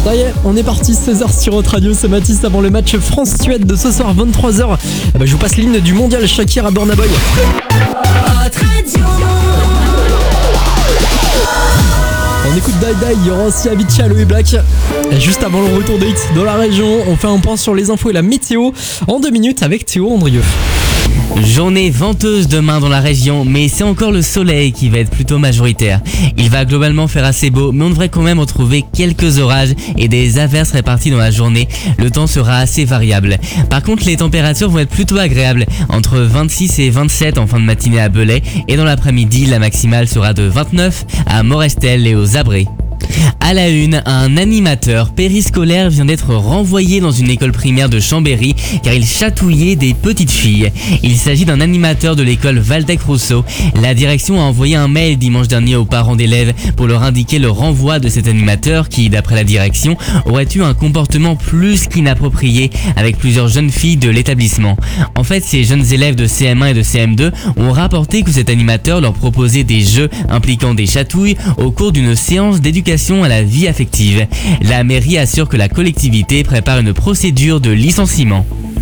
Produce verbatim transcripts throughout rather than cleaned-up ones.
Ça y est, on est parti, seize heures sur Haute Radio, c'est Mathis avant le match France-Suède de ce soir, vingt-trois heures. Ah bah, je vous passe l'hymne du mondial Shakira Burna Boy. Haute Radio. On écoute Die Die, il y aura aussi Avicii, Aloe Black. Et juste avant le retour des hits dans la région, on fait un point sur les infos et la météo en deux minutes avec Théo Andrieux. Journée venteuse demain dans la région, mais c'est encore le soleil qui va être plutôt majoritaire. Il va globalement faire assez beau, mais on devrait quand même retrouver quelques orages et des averses réparties dans la journée. Le temps sera assez variable. Par contre, les températures vont être plutôt agréables, entre vingt-six et vingt-sept en fin de matinée à Belay, et dans l'après-midi, la maximale sera de vingt-neuf à Morestel et aux Abrets. À la une, un animateur périscolaire vient d'être renvoyé dans une école primaire de Chambéry car il chatouillait des petites filles. Il s'agit d'un animateur de l'école Waldeck-Rousseau. La direction a envoyé un mail dimanche dernier aux parents d'élèves pour leur indiquer le renvoi de cet animateur qui, d'après la direction, aurait eu un comportement plus qu'inapproprié avec plusieurs jeunes filles de l'établissement. En fait, ces jeunes élèves de C M un et de C M deux ont rapporté que cet animateur leur proposait des jeux impliquant des chatouilles au cours d'une séance d'éducation à la vie affective. La mairie assure que la collectivité prépare une procédure de licenciement.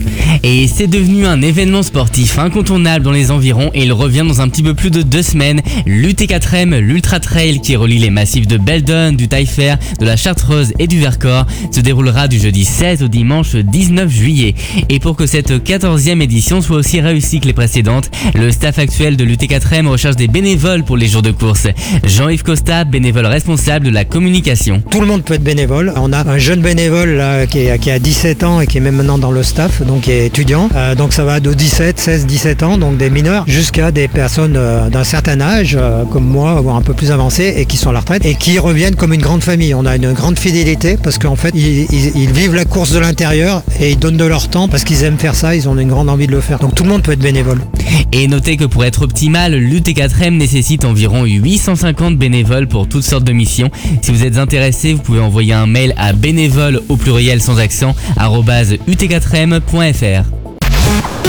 Et c'est devenu un événement sportif incontournable dans les environs et il revient dans un petit peu plus de deux semaines. L'U T quatre M, l'Ultra Trail qui relie les massifs de Beldon, du Taillefer, de la Chartreuse et du Vercors se déroulera du jeudi seize au dimanche dix-neuf juillet. Et pour que cette quatorzième édition soit aussi réussie que les précédentes, le staff actuel de l'U T quatre M recherche des bénévoles pour les jours de course. Jean-Yves Costa, bénévole responsable de la communication. Tout le monde peut être bénévole. On a un jeune bénévole là, qui, est, qui a dix-sept ans et qui est même maintenant dans le staff, donc qui est étudiant. Euh, donc ça va de dix-sept, seize, dix-sept ans, donc des mineurs, jusqu'à des personnes euh, d'un certain âge, euh, comme moi, voire un peu plus avancées, et qui sont à la retraite, et qui reviennent comme une grande famille. On a une grande fidélité, parce qu'en fait, ils, ils, ils vivent la course de l'intérieur, et ils donnent de leur temps, parce qu'ils aiment faire ça, ils ont une grande envie de le faire. Donc tout le monde peut être bénévole. Et notez que pour être optimal, l'U T quatre M nécessite environ huit cent cinquante bénévoles pour toutes sortes de missions. Si vous êtes intéressé, vous pouvez envoyer un mail à bénévole au pluriel sans accent arobase u t quatre m point f r.